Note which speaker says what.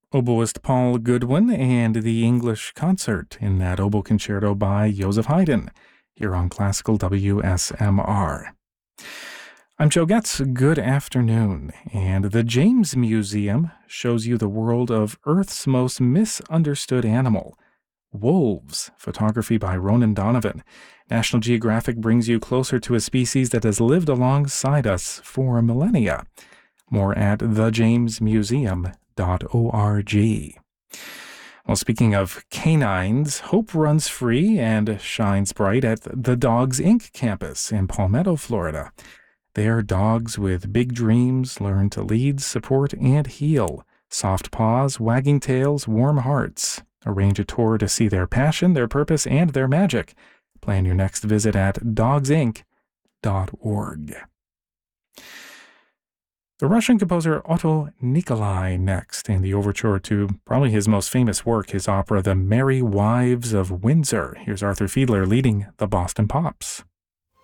Speaker 1: oboist Paul Goodwin and the English Concert in that oboe concerto by Joseph Haydn here on Classical WSMR. I'm Joe Getz. Good afternoon. And the James Museum shows you the world of Earth's most misunderstood animal, wolves. Photography by Ronan Donovan. National Geographic brings you closer to a species that has lived alongside us for millennia. More at thejamesmuseum.org. Well, speaking of canines, hope runs free and shines bright at the Dogs Inc. campus in Palmetto, Florida. There, dogs with big dreams learn to lead, support, and heal. Soft paws, wagging tails, warm hearts. Arrange a tour to see their passion, their purpose, and their magic. Plan your next visit at dogsinc.org. The Russian composer Otto Nikolai next, in the overture to probably his most famous work, his opera The Merry Wives of Windsor. Here's Arthur Fiedler leading the Boston Pops.